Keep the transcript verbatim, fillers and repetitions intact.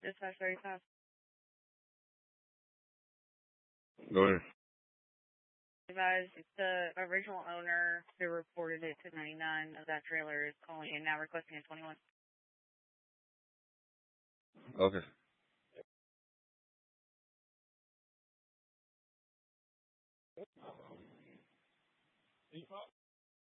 Dispatch thirty-five. Go ahead. Advise the original owner who reported it to ninety-nine of that trailer is calling in now requesting a twenty-one. Okay.